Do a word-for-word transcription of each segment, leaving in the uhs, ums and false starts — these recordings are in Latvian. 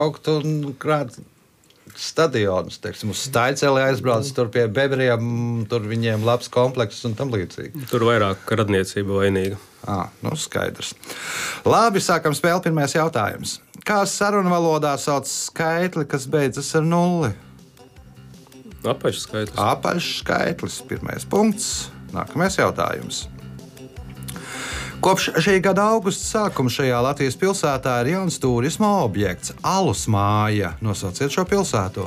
braukt un krāt stadionus, teiksim, uz Staiceli aizbrauc, tur pie bebriem, tur viņiem labs komplekss un tam līdzīgi. Tur vairāk radniecība vainīga. À, nu skaidrs. Labi, sākam spēli. Pirmais jautājums. Kā sarunu valodā sauc skaitli, kas beidzas ar nulli? Apaļš skaitlis. Apaļš skaitlis. Pirmais punkts. Nākamais jautājums. Kopš šī gada augusta sākuma šajā Latvijas pilsētā ir jauns turisma objekts – Alus māja. Nosauciet šo pilsētu.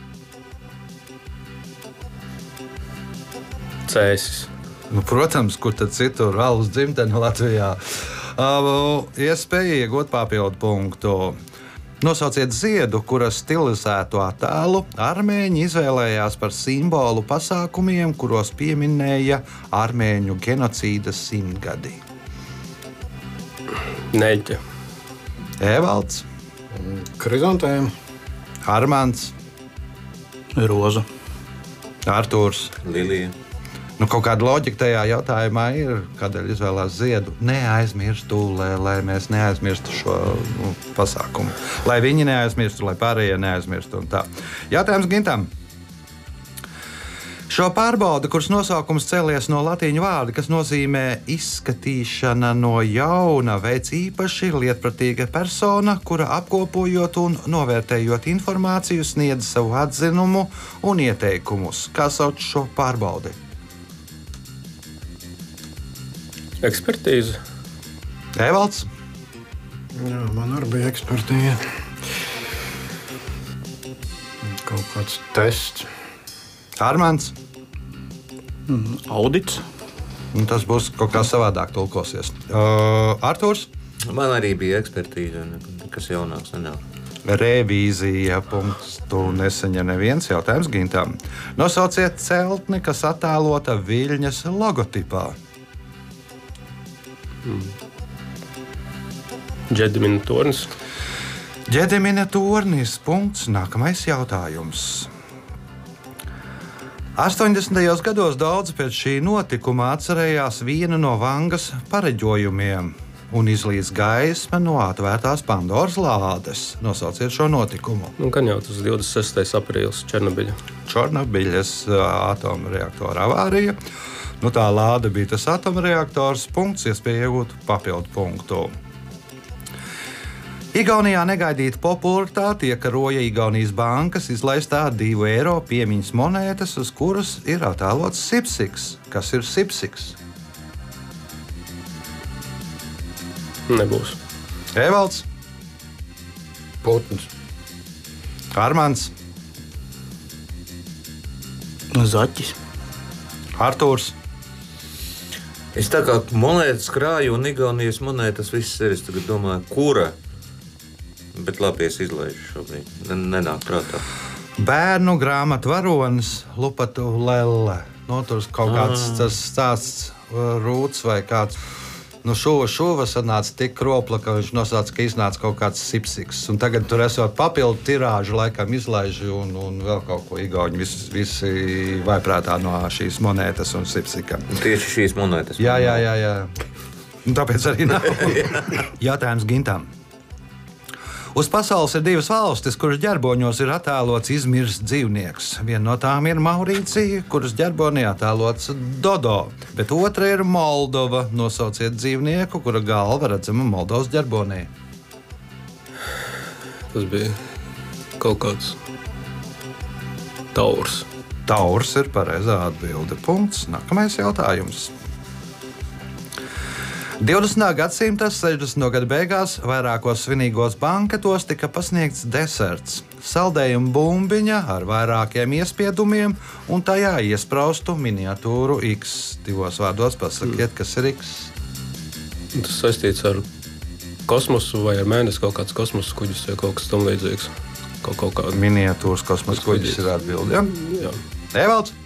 Cēsis. Nu, protams, kur tad citur alus dzimtene Latvijā. Uh, iespēja iegūt papildu punktu. Nosauciet ziedu, kura stilizētu attēlu armēņi izvēlējās par simbolu pasākumiem, kuros pieminēja armēņu genocīda simtgadi. Neļķe. Evalds. Krizantēma. Armands. Roza. Artūrs. Lilija. Nu, kaut kāda loģika tajā jautājumā ir, kādēļ izvēlās ziedu. Neaizmirstu, lai, lai mēs neaizmirstu šo nu, pasākumu. Lai viņi neaizmirstu, lai pārējie neaizmirstu. Un tā. Jautājums Gintam. Šo pārbaudi, kuras nosaukums cēlies no latīņu vārda, kas nozīmē izskatīšana no jauna, veic īpaši lietpratīga persona, kura apkopojot un novērtējot informāciju sniedz savu atzinumu un ieteikumus. Kā sauc šo pārbaudi? Ekspertīze. Evalds. Jā, man arī bija ekspertīze. Kaut kāds tests. Armands. Mm, audits. Un tas būs kaut kā savādāk tulkosies. Uh, Artūrs. Man arī bija ekspertīze, kas jaunāks nenāk. Revīzija. Punktu nesaņem neviens. Jautājums Gintam. Nosauciet celtni, kas attēlota Viļņas logotipā. Hmm. Ģedimina tornis. Ģedimina tornis. Punkts. Nākamais jautājums. astoņdesmitajos gados daudzi pēc šī notikuma atcerējās vienu no Vangas pareģojumiem un izlīdz gaisma no atvērtās Pandoras lādes. Nosauciet šo notikumu. Nu, gan jau tas divdesmit sestais aprīlis Černobiļa. Černobiļas atomreaktora avārija. Nu, tā lāde bija tas atomreaktors. Punkts, iespēja iegūt papildu punktu. Igaunijā negaidīta popularitāte iekaroja Igaunijas bankas izlaistā divu eiro piemiņas monētas, uz kuras ir attēlots sipsiks. Kas ir sipsiks? Nebūs. Evalds. Putns. Armands. Zaķis. Artūrs. Es tā kā monētas krāju un Igaunijas monētas visas ir, es tagad domāju, kura? Bet labi, es izlaižu šobrīd. Nenāk prātā. Bērnu grāmatu varonis Lupatu Lelle. Nu, tur kaut kāds Ah. tas stāsts rūts vai kāds. Nu, šuva, šuva sanāca tik kropla, ka viņš nosauca, ka iznāca kaut kāds sipsiks. Un tagad tur esot papildu tirāžu, laikam izlaiži un, un vēl kaut ko igauņi. Visi, visi vaiprātā no šīs monētas un sipsika. Tieši šīs monētas. Jā, jā, jā. jā. Un tāpēc arī nav. Jautājums Gintam. Uz pasaules ir divas valstis, kuras ģerboņos ir attēlots izmirsts dzīvnieks. Viena no tām ir Maurīcija, kuras ģerbonī attēlots Dodo, bet otra ir Moldova. Nosauciet dzīvnieku, kura galva redzama Moldovas ģerbonī. Tas bija kaut kāds taurs. Taurs ir pareizā atbilde. Punkts. Nākamais jautājums. divdesmitā gadsimta sešdesmito gadu beigās vairākos svinīgos banketos tika pasniegts deserts – saldējuma bumbiņa ar vairākiem iespiedumiem un tajā iespraustu miniatūru X. Divos vārdos pasakiet, kas ir X. Tas saistīts ar kosmosu vai ar mēnesi, kaut kāds kosmosa kuģis vai kaut kas tam līdzīgs. Kaut, kaut kāda Miniatūras kosmosa kuģis ir atbilde. Ja? Jā. Evalds?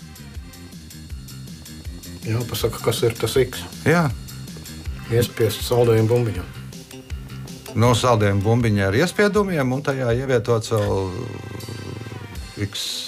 Jā, pasaka, kas ir tas X. Jā. Iespiest saldējumu bumbiņu. No saldējuma bumbiņa ar iespiedumiem un tajā ievietots vēl X